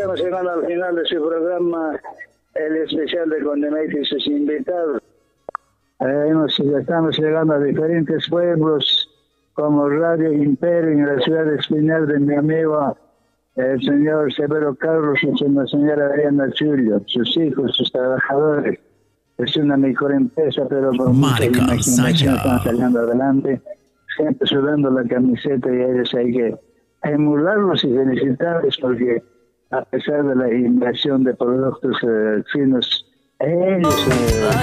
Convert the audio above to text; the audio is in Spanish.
estamos llegando al final de su programa, el especial de Condenaite y sus invitados. Estamos llegando a diferentes pueblos, como Radio Imperio en la ciudad de Espinal de mi amigo el señor Severo Carlos y la señora Diana Julio, sus hijos, sus trabajadores. Es una microempresa, pero con mucha imaginación están saliendo adelante, siempre sudando la camiseta, y a ellos hay que emularlos y felicitarles porque a pesar de la inversión de productos chinos, ellos